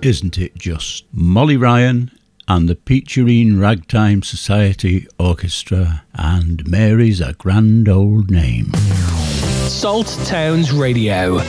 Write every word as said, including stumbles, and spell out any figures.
Isn't it just? Molly Ryan and the Peacherine Ragtime Society Orchestra, and Mary's a Grand Old Name. Salt Towns Radio.